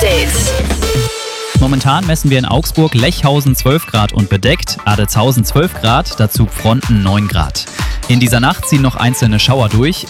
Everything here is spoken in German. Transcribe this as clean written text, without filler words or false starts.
Update. Momentan messen wir in Augsburg Lechhausen 12 Grad und bedeckt, Adetshausen 12 Grad, dazu Pfronten 9 Grad. In dieser Nacht ziehen noch einzelne Schauer durch.